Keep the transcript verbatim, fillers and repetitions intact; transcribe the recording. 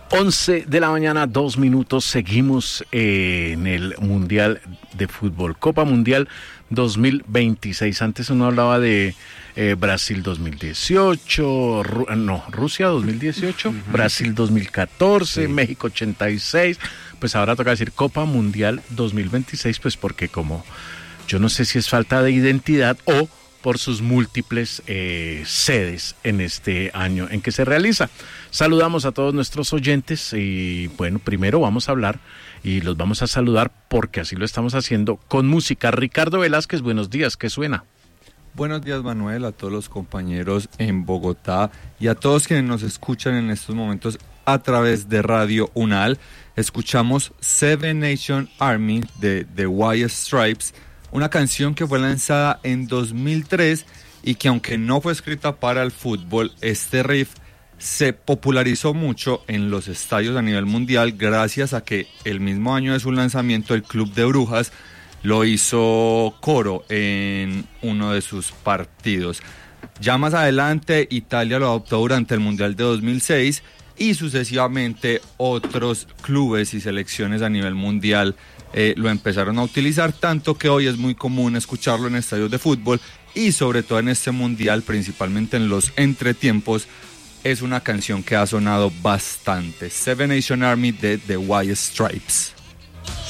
once de la mañana, dos minutos, seguimos eh, en el Mundial de Fútbol, Copa Mundial dos mil veintiséis. Antes uno hablaba de eh, Brasil dos mil dieciocho, Ru- no, Rusia dos mil dieciocho, uh-huh. Brasil dos mil catorce, sí. México ochenta y seis, pues ahora toca decir Copa Mundial dos mil veintiséis, pues porque como yo no sé si es falta de identidad o por sus múltiples eh, sedes en este año en que se realiza. Saludamos a todos nuestros oyentes y bueno, primero vamos a hablar y los vamos a saludar porque así lo estamos haciendo con música. Ricardo Velázquez, buenos días, ¿qué suena? Buenos días, Manuel, a todos los compañeros en Bogotá y a todos quienes nos escuchan en estos momentos a través de Radio Unal. Escuchamos Seven Nation Army de The White Stripes, una canción que fue lanzada en dos mil tres y que aunque no fue escrita para el fútbol, este riff se popularizó mucho en los estadios a nivel mundial gracias a que el mismo año de su lanzamiento el Club de Brujas lo hizo coro en uno de sus partidos. Ya más adelante Italia lo adoptó durante el Mundial de dos mil seis y sucesivamente otros clubes y selecciones a nivel mundial Eh, lo empezaron a utilizar, tanto que hoy es muy común escucharlo en estadios de fútbol y sobre todo en este mundial, principalmente en los entretiempos, es una canción que ha sonado bastante. Seven Nation Army de The White Stripes.